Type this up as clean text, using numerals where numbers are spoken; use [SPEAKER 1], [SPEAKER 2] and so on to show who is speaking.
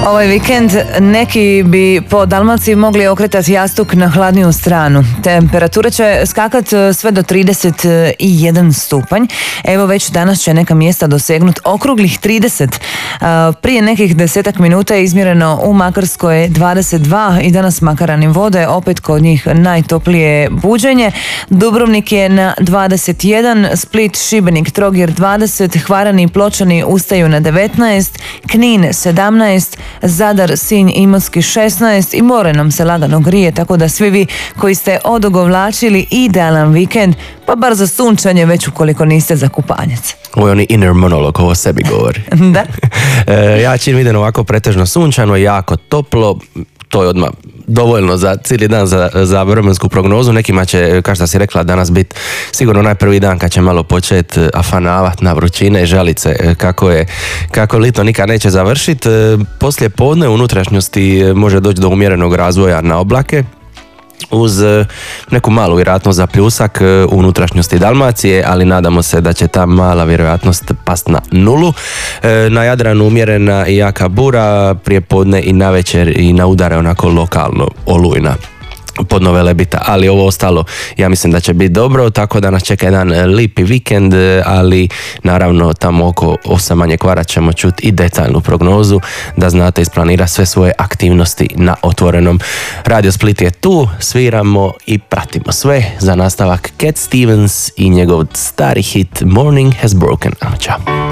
[SPEAKER 1] Ovaj vikend neki bi po Dalmaciji mogli okretati jastuk na hladniju stranu. Temperatura će skakati sve do 31 stupanj. Evo već danas će neka mjesta dosegnuti okruglih 30. Prije nekih 10 minuta je izmjereno u Makarskoj 22 i danas Makarani vode opet kod njih najtoplije buđenje. Dubrovnik je na 21, Split, Šibenik, Trogir 20, Hvarani i Pločani ustaju na 19, Knin 17, Zadar, Sinj, Imotski 16 i more nam se lagano grije, tako da svi vi koji ste odugovlačili idealan vikend, pa bar za sunčanje već ukoliko niste za kupanjac.
[SPEAKER 2] Ovo je oni inner monolog, ovo sebi govori.
[SPEAKER 1] Da.
[SPEAKER 2] Ja čim idem ovako pretežno sunčano, jako toplo, to je odmah dovoljno za cijeli dan za vremensku prognozu. Nekima će, kao što si rekla, danas biti sigurno najprvi dan kad će malo početi afanavat na vrućine i žalit se kako lito nikad neće završiti. Poslije podne u unutrašnjosti može doći do umjerenog razvoja na oblake, uz neku malu vjerojatnost za pljusak u unutrašnjosti Dalmacije, ali nadamo se da će ta mala vjerojatnost past na nulu. Na Jadranu umjerena i jaka bura, prije podne i navečer i na udare onako lokalno olujna pod Nove Lebita, ali ovo ostalo ja mislim da će biti dobro, tako da nas čeka jedan lipi vikend, ali naravno tamo oko 8 manje kvara ćemo čuti i detaljnu prognozu da znate isplanirati sve svoje aktivnosti na otvorenom. Radio Split je tu, sviramo i pratimo sve za nastavak Cat Stevens i njegov stari hit Morning Has Broken. Ćao.